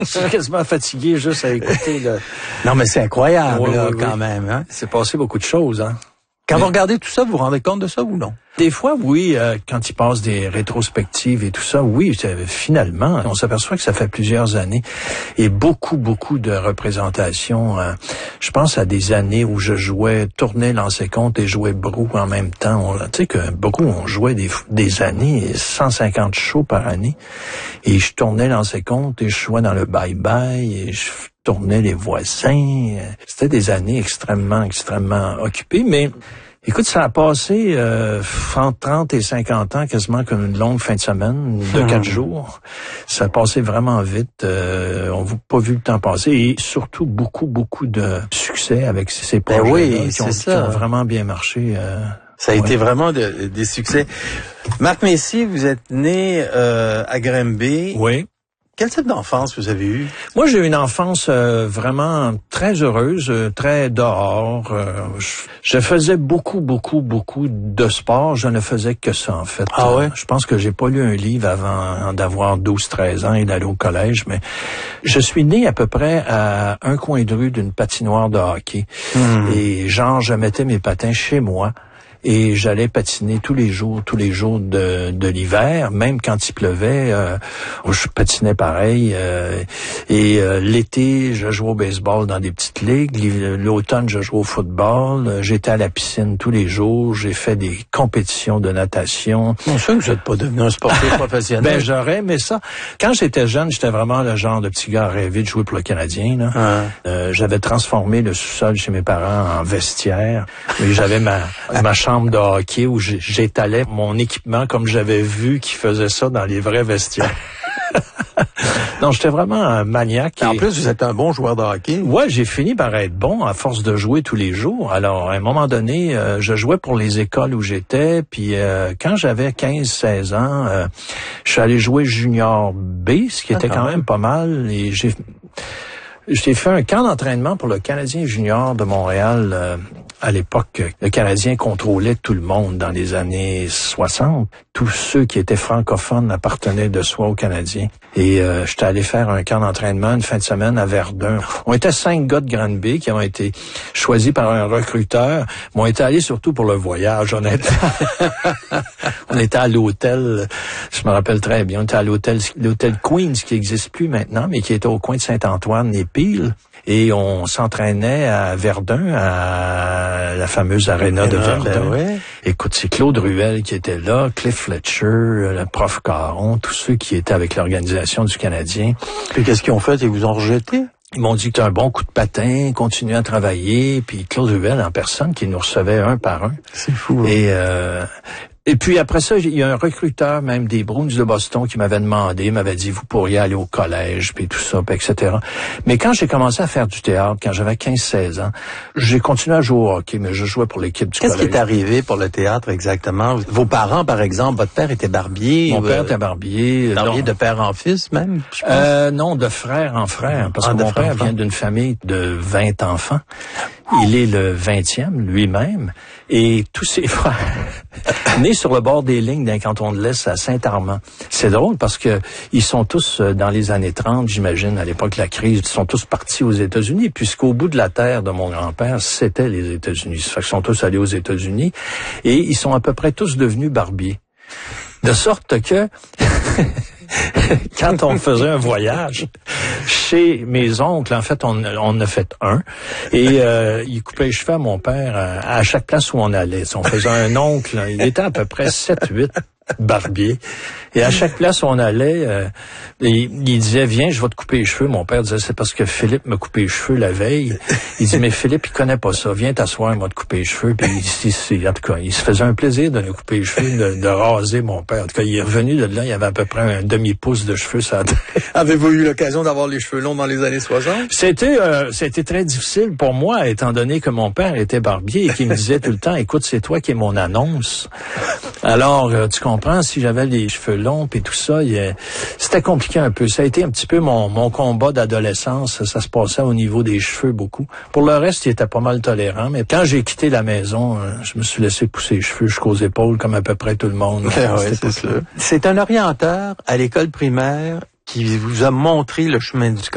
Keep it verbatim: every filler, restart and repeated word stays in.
Je suis quasiment fatigué juste à écouter le... Non, mais c'est incroyable, oui, là, oui, quand oui. même. Hein? C'est passé beaucoup de choses, hein. Quand Mais... vous regardez tout ça, vous vous rendez compte de ça ou non? Des fois, oui, euh, quand ils passent des rétrospectives et tout ça, oui, finalement, on s'aperçoit que ça fait plusieurs années et beaucoup, beaucoup de représentations. Euh, je pense à des années où je jouais, tournais Lancé Compte et jouais Brou en même temps. Tu sais que beaucoup, on jouait des, des années, cent cinquante shows par année, et je tournais Lancé Compte et je jouais dans le bye-bye et je tournais Les Voisins. C'était des années extrêmement, extrêmement occupées, mais... Écoute, ça a passé euh, entre trente et cinquante ans, quasiment comme une longue fin de semaine de quatre mmh. jours. Ça a passé vraiment vite. Euh, on n'a pas vu le temps passer. Et surtout, beaucoup, beaucoup de succès avec ces projets ben oui, qui, ont, qui ont vraiment bien marché. Euh, ça a ouais. été vraiment de, des succès. Marc Messier, vous êtes né euh, à Granby. Oui. Quel type d'enfance vous avez eu? Moi, j'ai eu une enfance euh, vraiment très heureuse, euh, très dehors. Euh, je, je faisais beaucoup, beaucoup, beaucoup de sport. Je ne faisais que ça, en fait. Ah ouais? Euh, je pense que j'ai pas lu un livre avant d'avoir douze treize ans et d'aller au collège, mais je suis né à peu près à un coin de rue d'une patinoire de hockey. Mmh. Et genre, je mettais mes patins chez moi. Et j'allais patiner tous les jours, tous les jours de, de l'hiver, même quand il pleuvait, euh, je patinais pareil. Euh, et euh, l'été, je jouais au baseball dans des petites ligues. L'automne, je jouais au football. J'étais à la piscine tous les jours. J'ai fait des compétitions de natation. C'est sûr que vous n'êtes pas devenu un sportif professionnel. Ben j'aurais aimé ça. Quand j'étais jeune, j'étais vraiment le genre de petit gars rêvé de jouer pour le Canadien. Là. Ah. Euh, j'avais transformé le sous-sol chez mes parents en vestiaire. Et j'avais ma, ma chambre de hockey où j'étalais mon équipement comme j'avais vu qu'ils faisaient ça dans les vrais vestiaires. Non, j'étais vraiment un maniaque. Et... En plus, vous êtes un bon joueur de hockey. Ouais, j'ai fini par être bon à force de jouer tous les jours. Alors, à un moment donné, euh, je jouais pour les écoles où j'étais. Puis, euh, quand j'avais quinze seize ans, euh, je suis allé jouer junior B, ce qui était ah, quand même pas mal. Et j'ai... J'ai fait un camp d'entraînement pour le Canadien junior de Montréal. Euh, à l'époque, le Canadien contrôlait tout le monde dans les années soixante. Tous ceux qui étaient francophones appartenaient de soi aux Canadiens. Et euh, j'étais allé faire un camp d'entraînement une fin de semaine à Verdun. On était cinq gars de Granby qui ont été choisis par un recruteur. Mais on était allés surtout pour le voyage, honnêtement. On était à l'hôtel, je me rappelle très bien, on était à l'hôtel, l'hôtel Queens qui n'existe plus maintenant, mais qui était au coin de Saint-Antoine et Peel. Et on s'entraînait à Verdun, à la fameuse aréna de Verdun. Ben ouais. Écoute, c'est Claude Ruel qui était là, Cliff Fletcher, le prof Caron, tous ceux qui étaient avec l'organisation du Canadien. Et qu'est-ce qu'ils ont fait? Ils vous ont rejeté? Ils m'ont dit que tu as un bon coup de patin, continue à travailler. Puis Claude Ruel en personne qui nous recevait un par un. C'est fou. Hein? Et euh, Et puis après ça, il y a un recruteur même des Bruins de Boston qui m'avait demandé, m'avait dit vous pourriez aller au collège puis tout ça, puis et cetera. Mais quand j'ai commencé à faire du théâtre, quand j'avais quinze seize ans, j'ai continué à jouer au hockey, mais je jouais pour l'équipe du Qu'est-ce collège. Qu'est-ce qui est arrivé pour le théâtre exactement? Vos parents, par exemple, votre père était barbier? Mon ou, père était barbier. Barbier donc, de père en fils même, je pense? Euh, non, de frère en frère, parce ah, que mon père enfant. vient d'une famille de vingt enfants. Il est le vingtième lui-même, et tous ses frères, nés sur le bord des lignes d'un canton de l'Est à Saint-Armand. C'est drôle parce que ils sont tous dans les années trente, j'imagine, à l'époque de la crise, ils sont tous partis aux États-Unis, puisqu'au bout de la terre de mon grand-père, c'était les États-Unis. Ça fait qu'ils sont tous allés aux États-Unis, et ils sont à peu près tous devenus barbiers. De sorte que... quand on faisait un voyage chez mes oncles, en fait, on, on en a fait un, et euh, ils coupaient les cheveux à mon père à, à chaque place où on allait. Si on faisait un oncle, il était à peu près sept huit barbiers, et à chaque place où on allait, euh, il, il disait, viens, je vais te couper les cheveux. Mon père disait, c'est parce que Philippe m'a coupé les cheveux la veille. Il dit, mais Philippe, il connaît pas ça, viens t'asseoir, moi te couper les cheveux. Puis il, il, en tout cas, il se faisait un plaisir de nous couper les cheveux, de, de raser mon père. En tout cas, il est revenu de là, il avait à peu près un demi-pouce de cheveux sur la tête. Avez-vous eu l'occasion d'avoir les cheveux longs dans les années soixante? C'était euh, c'était très difficile pour moi, étant donné que mon père était barbier et qu'il me disait tout le temps, écoute, c'est toi qui es mon annonce. Alors, euh, tu comprends, si j'avais les cheveux longs et tout ça, il, c'était compliqué un peu. Ça a été un petit peu mon, mon combat d'adolescence. Ça se passait au niveau des cheveux beaucoup. Pour le reste, il était pas mal tolérant. Mais quand j'ai quitté la maison, euh, je me suis laissé pousser les cheveux jusqu'aux épaules, comme à peu près tout le monde. Ben ouais, c'est, c'est un orienteur à l'école primaire qui vous a montré le chemin du